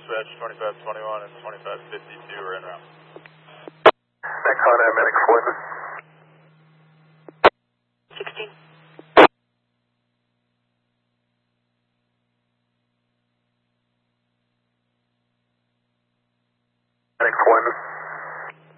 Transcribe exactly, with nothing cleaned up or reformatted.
dispatch, twenty-five twenty-one and twenty-five fifty-two are en route. Next on medic appointment.